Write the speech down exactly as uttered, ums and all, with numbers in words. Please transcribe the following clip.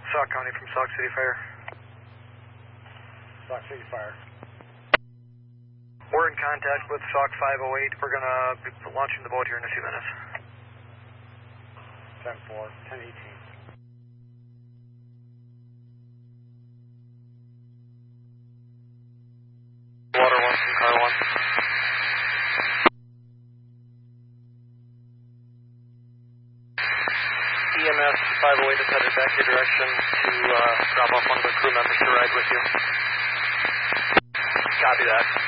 Sauk County from Sauk City Fire. Sauk City Fire. We're in contact with Sauk five oh eight. We're going to be launching the boat here in a few minutes. ten four, ten eighteen. Water one from car one. E M S five oh eight is headed back your direction to uh, drop off one of the crew members to ride with you. Copy that.